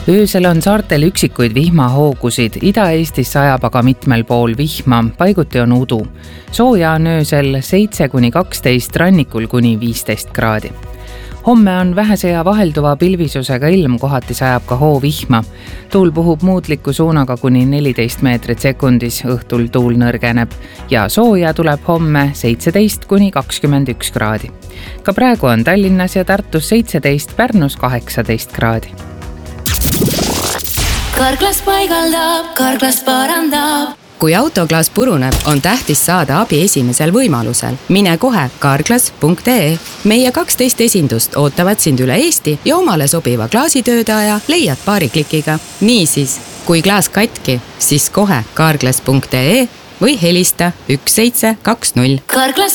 Öösel on saartel üksikuid vihmahoogusid, Ida-Eestis sajab aga mitmel pool vihma, paiguti on udu. Sooja on öösel 7–12, rannikul kuni 15 kraadi. Homme on vähese ja vahelduva pilvisusega ilm, kohati sajab ka hoovihma. Tuul puhub muutliku suunaga kuni 14 meetrit sekundis, õhtul tuul nõrgeneb ja sooja tuleb homme 17–21 kraadi. Ka praegu on Tallinnas ja Tartus 17, Pärnus 18 kraadi. Karklas paigaldab, Karklas parandab. Kui autoklaas puruneb, on tähtis saada abi esimesel võimalusel. Mine kohe karklas.ee. Meie 12 esindust ootavad sind üle Eesti ja omale sobiva klaasitöödaja leiad paari klikiga. Niisiis, kui klaas katki, siis kohe karklas.ee või helista 1720. Karklas